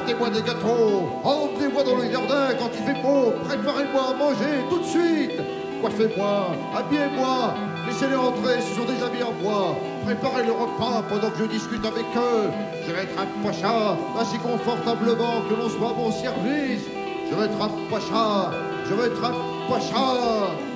apportez-moi des gâteaux, emmenez-moi dans le jardin quand il fait beau, préparez-moi à manger tout de suite. Coiffez-moi, habillez-moi, laissez-les entrer, ce sont des habits en bois. Préparez le repas pendant que je discute avec eux. Je vais être un pacha, ainsi confortablement que l'on soit à mon service. Je vais être un pacha, je vais être un pacha.